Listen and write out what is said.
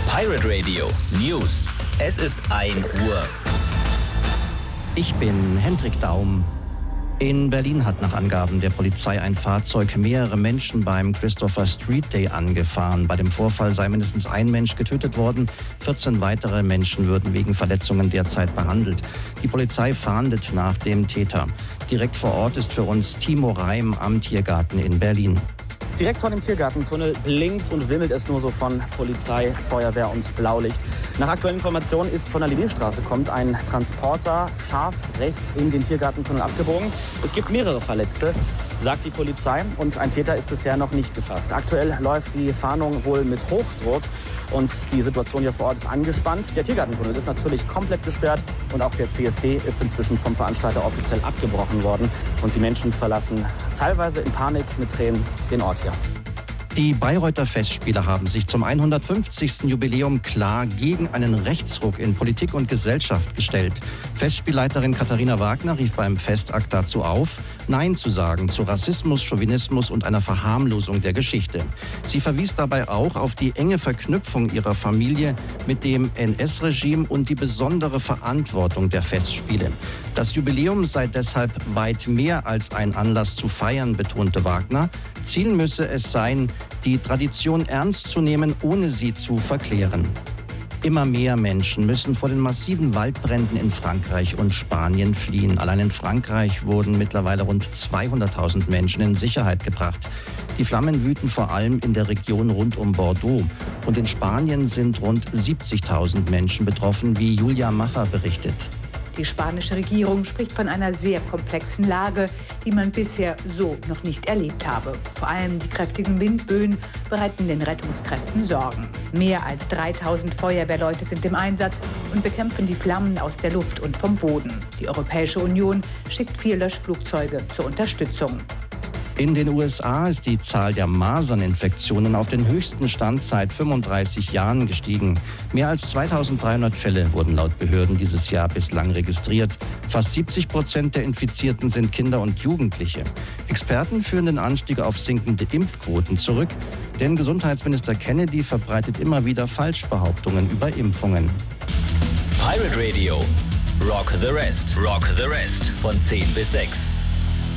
Pirate Radio News. Es ist 1 Uhr. Ich bin Hendrik Daum. In Berlin hat nach Angaben der Polizei ein Fahrzeug mehrere Menschen beim Christopher Street Day angefahren. Bei dem Vorfall sei mindestens ein Mensch getötet worden. 14 weitere Menschen würden wegen Verletzungen derzeit behandelt. Die Polizei fahndet nach dem Täter. Direkt vor Ort ist für uns Timo Reim am Tiergarten in Berlin. Direkt vor dem Tiergartentunnel blinkt und wimmelt es nur so von Polizei, Feuerwehr und Blaulicht. Nach aktuellen Informationen ist von der Linnéstraße kommt ein Transporter scharf rechts in den Tiergartentunnel abgebogen. Es gibt mehrere Verletzte, sagt die Polizei, und ein Täter ist bisher noch nicht gefasst. Aktuell läuft die Fahndung wohl mit Hochdruck und die Situation hier vor Ort ist angespannt. Der Tiergartentunnel ist natürlich komplett gesperrt und auch der CSD ist inzwischen vom Veranstalter offiziell abgebrochen worden. Und die Menschen verlassen teilweise in Panik mit Tränen den Ort hier. Die Bayreuther Festspiele haben sich zum 150. Jubiläum klar gegen einen Rechtsruck in Politik und Gesellschaft gestellt. Festspielleiterin Katharina Wagner rief beim Festakt dazu auf, Nein zu sagen zu Rassismus, Chauvinismus und einer Verharmlosung der Geschichte. Sie verwies dabei auch auf die enge Verknüpfung ihrer Familie mit dem NS-Regime und die besondere Verantwortung der Festspiele. Das Jubiläum sei deshalb weit mehr als ein Anlass zu feiern, betonte Wagner. Ziel müsse es sein, die Tradition ernst zu nehmen, ohne sie zu verklären. Immer mehr Menschen müssen vor den massiven Waldbränden in Frankreich und Spanien fliehen. Allein in Frankreich wurden mittlerweile rund 200.000 Menschen in Sicherheit gebracht. Die Flammen wüten vor allem in der Region rund um Bordeaux. Und in Spanien sind rund 70.000 Menschen betroffen, wie Julia Macher berichtet. Die spanische Regierung spricht von einer sehr komplexen Lage, die man bisher so noch nicht erlebt habe. Vor allem die kräftigen Windböen bereiten den Rettungskräften Sorgen. Mehr als 3.000 Feuerwehrleute sind im Einsatz und bekämpfen die Flammen aus der Luft und vom Boden. Die Europäische Union schickt 4 Löschflugzeuge zur Unterstützung. In den USA ist die Zahl der Maserninfektionen auf den höchsten Stand seit 35 Jahren gestiegen. Mehr als 2.300 Fälle wurden laut Behörden dieses Jahr bislang registriert. Fast 70% der Infizierten sind Kinder und Jugendliche. Experten führen den Anstieg auf sinkende Impfquoten zurück, denn Gesundheitsminister Kennedy verbreitet immer wieder Falschbehauptungen über Impfungen. Pirate Radio. Rock the Rest. Rock the Rest. Von 10 bis 6.